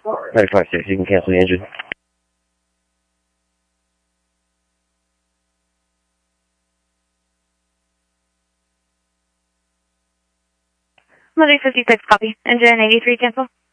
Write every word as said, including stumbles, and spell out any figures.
ninety-five six, you can cancel the engine. Mother fifty-six, copy. Engine eighty-three, cancel.